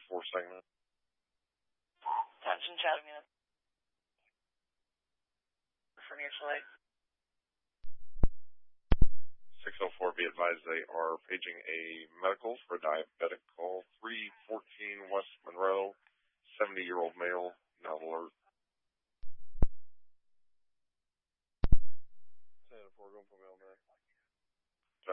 4 segment. Attention, Chattanooga. For mutual aid. 604, be advised they are paging a medical for diabetic. Call 314 West Monroe, 70-year-old male, now alert.